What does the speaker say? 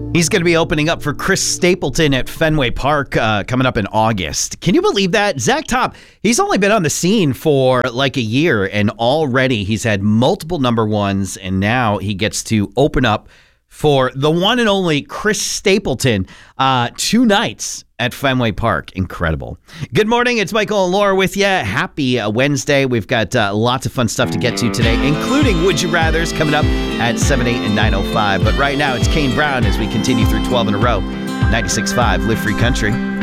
He's going to be opening up for Chris Stapleton at Fenway Park coming up in August. Can you believe that? Zach Top, he's only been on the scene for like a year, and already he's had multiple number ones, and now he gets to open up for the one and only Chris Stapleton 2 nights at Fenway Park. Incredible. Good morning. It's Michael and Laura with you. Happy Wednesday. We've got lots of fun stuff to get to today, including Would You Rathers coming up at 7, 8, and 9:05. But right now, it's Kane Brown as we continue through 12 in a row. 96.5 Live Free Country.